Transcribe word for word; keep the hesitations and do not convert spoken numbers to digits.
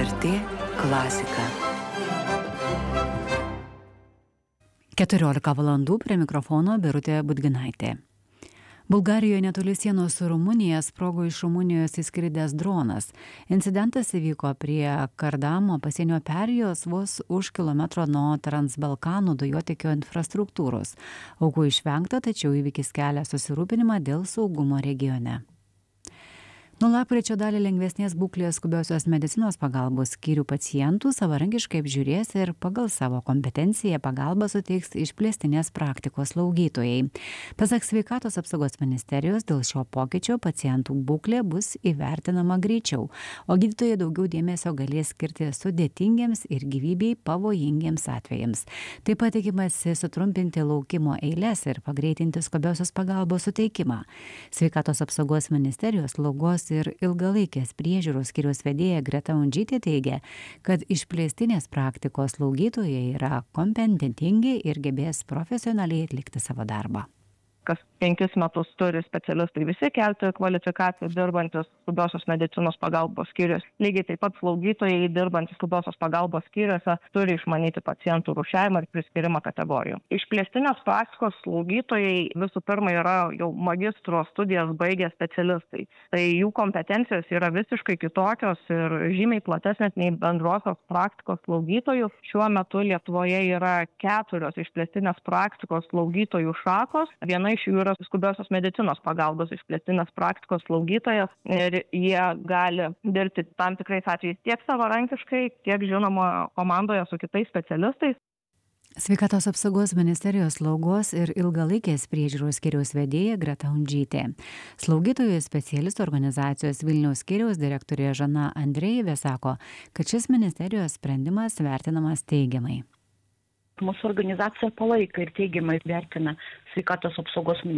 er tė klasika. keturiolika valandų prie mikrofono Birutė Budginaitė. Bulgarijoje netoli sienos su Rumunija sprogo iš Rumunijos įskridęs dronas. Incidentas įvyko prie Kardamo pasienio perėjos vos už kilometro nuo Transbalkanų dujotiekio infrastruktūros. Aukų išvengta, tačiau įvykis kelia susirūpinimą dėl saugumo regione. Nuo lapkričio dalį lengvesnės būklės skubiosios medicinos pagalbos skyrių pacientų savarankiškai apžiūrės ir pagal savo kompetenciją pagalbą suteiks išplėstinės praktikos slaugytojai. Pasak Sveikatos apsaugos ministerijos, dėl šio pokyčio pacientų būklė bus įvertinama greičiau, o gydytojai daugiau dėmesio galės skirti sudėtingiems ir gyvybei pavojingiems atvejams. Taip pat tikimasi sutrumpinti laukimo eiles ir pagreitinti skubiosios pagalbos suteikimą. Sveikatos apsaugos ministerijos slaugos ir ilgalaikės priežiūros skyriaus vedėja Greta Undžytė teigia, kad išplėstinės praktikos slaugytojai yra kompetentingi ir gebės profesionaliai atlikti savo darbą. Kas penkis metus turi specialistai visi kelti kvalifikaciją dirbantis skubiosios medicinos pagalbos skyrius. Lygiai taip pat slaugytojai dirbantis skubiosios pagalbos skyriuose turi išmanyti pacientų rūšiavimą ir priskirimą kategorijų. Išplėstinės praktikos slaugytojai visų pirma yra jau magistro studijas baigę specialistai. Tai jų kompetencijos yra visiškai kitokios ir žymiai platesnės nei bendrosios praktikos slaugytojų. Šiuo metu Lietuvoje yra keturios išplėstinės praktikos slaugytojų šakos. Viena iš jų yra skubiosios medicinos pagalbos išplėstinės praktikos slaugytojas ir jie gali dirbti tam tikrais atvejais tiek savarankiškai, tiek žinoma komandoje su kitais specialistais. Sveikatos apsaugos ministerijos slaugos ir ilgalaikės priežiūros skyriaus vedėja Greta Undžytė. Slaugytojų specialistų organizacijos Vilniaus skyriaus direktorė Žana Andrejevė sako, kad šis ministerijos sprendimas vertinamas teigiamai. Mūsų organizacija palaiko ir teigiamai vertina Sveikatos apsaugos